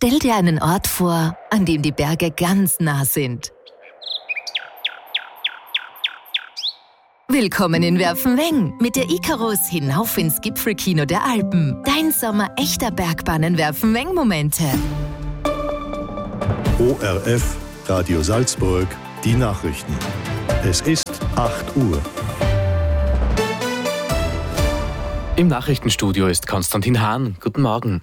Stell dir einen Ort vor, an dem die Berge ganz nah sind. Willkommen in Werfenweng mit der Icarus hinauf ins Gipfelkino der Alpen. Dein Sommer echter Bergbahnen-Werfenweng-Momente. ORF, Radio Salzburg, die Nachrichten. Es ist 8 Uhr. Im Nachrichtenstudio ist Konstantin Hahn. Guten Morgen.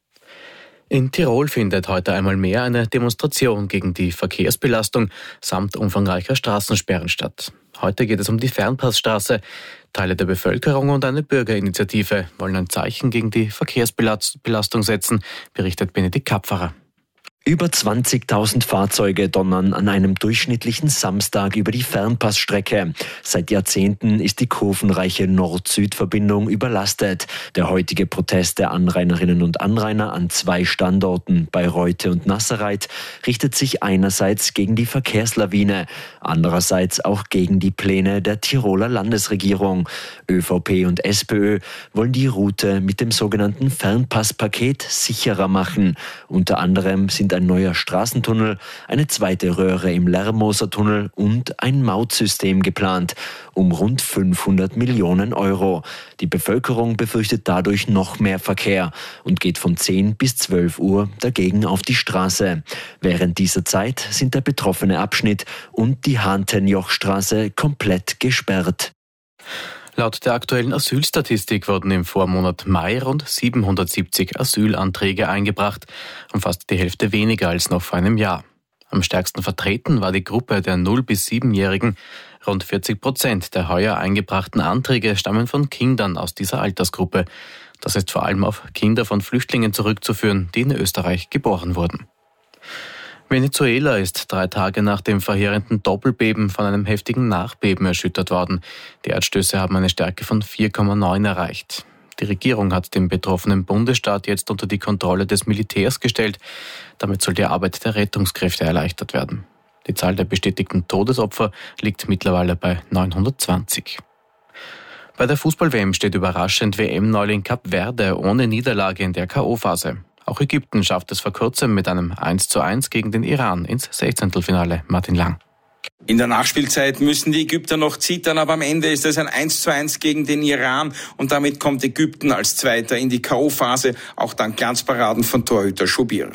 In Tirol findet heute einmal mehr eine Demonstration gegen die Verkehrsbelastung samt umfangreicher Straßensperren statt. Heute geht es um die Fernpassstraße. Teile der Bevölkerung und eine Bürgerinitiative wollen ein Zeichen gegen die Verkehrsbelastung setzen, berichtet Benedikt Kapferer. Über 20.000 Fahrzeuge donnern an einem durchschnittlichen Samstag über die Fernpassstrecke. Seit Jahrzehnten ist die kurvenreiche Nord-Süd-Verbindung überlastet. Der heutige Protest der Anrainerinnen und Anrainer an 2 Standorten, Bayreuth und Nasserreit, richtet sich einerseits gegen die Verkehrslawine, andererseits auch gegen die Pläne der Tiroler Landesregierung. ÖVP und SPÖ wollen die Route mit dem sogenannten Fernpasspaket sicherer machen. Unter anderem sind ein neuer Straßentunnel, eine zweite Röhre im Lermoser-Tunnel und ein Mautsystem geplant, um rund 500 Millionen Euro. Die Bevölkerung befürchtet dadurch noch mehr Verkehr und geht von 10 bis 12 Uhr dagegen auf die Straße. Während dieser Zeit sind der betroffene Abschnitt und die Hahntenjochstraße komplett gesperrt. Laut der aktuellen Asylstatistik wurden im Vormonat Mai rund 770 Asylanträge eingebracht, um fast die Hälfte weniger als noch vor einem Jahr. Am stärksten vertreten war die Gruppe der 0- bis 7-Jährigen. Rund 40% der heuer eingebrachten Anträge stammen von Kindern aus dieser Altersgruppe. Das ist vor allem auf Kinder von Flüchtlingen zurückzuführen, die in Österreich geboren wurden. Venezuela ist 3 Tage nach dem verheerenden Doppelbeben von einem heftigen Nachbeben erschüttert worden. Die Erdstöße haben eine Stärke von 4,9 erreicht. Die Regierung hat den betroffenen Bundesstaat jetzt unter die Kontrolle des Militärs gestellt. Damit soll die Arbeit der Rettungskräfte erleichtert werden. Die Zahl der bestätigten Todesopfer liegt mittlerweile bei 920. Bei der Fußball-WM steht überraschend WM-Neuling Kap Verde ohne Niederlage in der K.O.-Phase. Auch Ägypten schafft es vor kurzem mit einem 1:1 gegen den Iran ins 16. Martin Lang. In der Nachspielzeit müssen die Ägypter noch zittern, aber am Ende ist es ein 1:1 gegen den Iran und damit kommt Ägypten als Zweiter in die K.O.-Phase, auch dank Glanzparaden von Torhüter Shubir.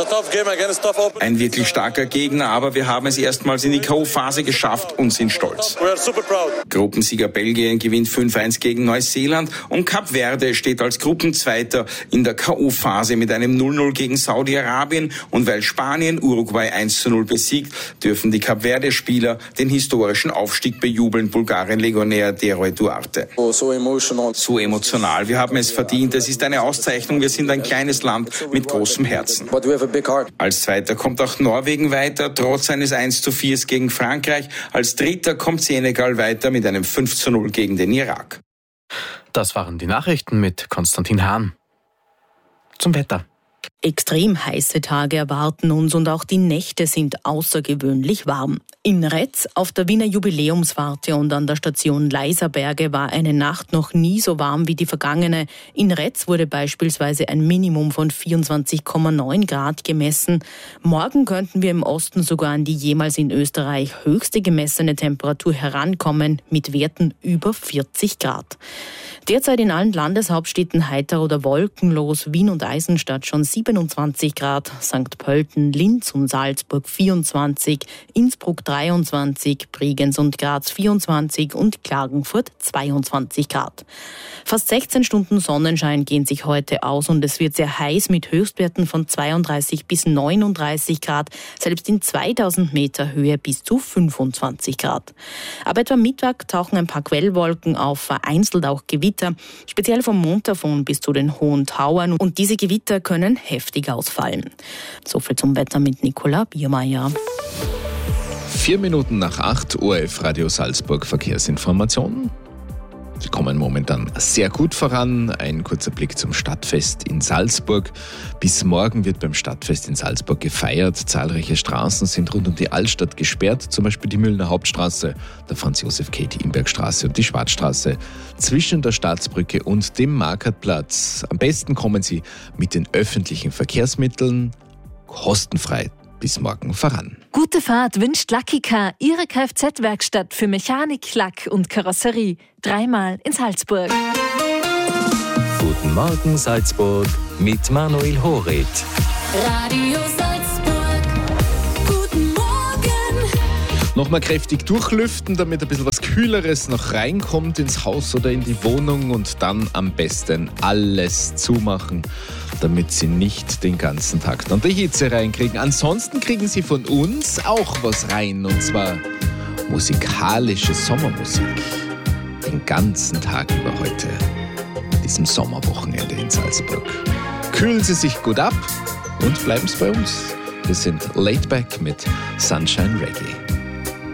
Ein wirklich starker Gegner, aber wir haben es erstmals in die K.O.-Phase geschafft und sind stolz. Gruppensieger Belgien gewinnt 5:1 gegen Neuseeland und Kap Verde steht als Gruppenzweiter in der K.O.-Phase mit einem 0:0 gegen Saudi-Arabien und weil Spanien Uruguay 1:0 besiegt, dürfen die Kap Verde-Spieler den historischen Aufstieg bejubeln, Bulgarien-Legionär Deroy Duarte. So emotional. Wir haben es verdient. Es ist eine Auszeichnung. Wir sind ein kleines Land mit großem Herzen. Als Zweiter kommt auch Norwegen weiter, trotz eines 1:4 gegen Frankreich. Als Dritter kommt Senegal weiter mit einem 5:0 gegen den Irak. Das waren die Nachrichten mit Konstantin Hahn. Zum Wetter. Extrem heiße Tage erwarten uns und auch die Nächte sind außergewöhnlich warm. In Retz, auf der Wiener Jubiläumswarte und an der Station Leiserberge war eine Nacht noch nie so warm wie die vergangene. In Retz wurde beispielsweise ein Minimum von 24,9 Grad gemessen. Morgen könnten wir im Osten sogar an die jemals in Österreich höchste gemessene Temperatur herankommen, mit Werten über 40 Grad. Derzeit in allen Landeshauptstädten heiter oder wolkenlos, Wien und Eisenstadt schon 27 Grad, St. Pölten, Linz und Salzburg 24, Innsbruck 23, Bregenz und Graz 24 und Klagenfurt 22 Grad. Fast 16 Stunden Sonnenschein gehen sich heute aus und es wird sehr heiß mit Höchstwerten von 32 bis 39 Grad, selbst in 2000 Meter Höhe bis zu 25 Grad. Aber etwa Mittag tauchen ein paar Quellwolken auf, vereinzelt auch Gewitter, speziell vom Montafon bis zu den Hohen Tauern und diese Gewitter können heftig ausfallen. Soviel zum Wetter mit Nicola Biermeier. 4 Minuten nach 8, ORF Radio Salzburg Verkehrsinformation. Sie kommen momentan sehr gut voran. Ein kurzer Blick zum Stadtfest in Salzburg. Bis morgen wird beim Stadtfest in Salzburg gefeiert. Zahlreiche Straßen sind rund um die Altstadt gesperrt, zum Beispiel die Mühlner Hauptstraße, der Franz-Josef-Katie-Imberg-Straße und die Schwarzstraße zwischen der Staatsbrücke und dem Marktplatz. Am besten kommen Sie mit den öffentlichen Verkehrsmitteln. kostenfrei bis morgen voran. Gute Fahrt wünscht Lucky Car, Ihre Kfz-Werkstatt für Mechanik, Lack und Karosserie. 3-mal in Salzburg. Guten Morgen Salzburg mit Manuel Horit. Radio Salzburg. Guten Morgen. Nochmal kräftig durchlüften, damit ein bisschen was Kühleres noch reinkommt ins Haus oder in die Wohnung und dann am besten alles zumachen, damit Sie nicht den ganzen Tag dann die Hitze reinkriegen. Ansonsten kriegen Sie von uns auch was rein, und zwar musikalische Sommermusik. Den ganzen Tag über heute, an diesem Sommerwochenende in Salzburg. Kühlen Sie sich gut ab und bleiben Sie bei uns. Wir sind Laid Back mit Sunshine Reggae.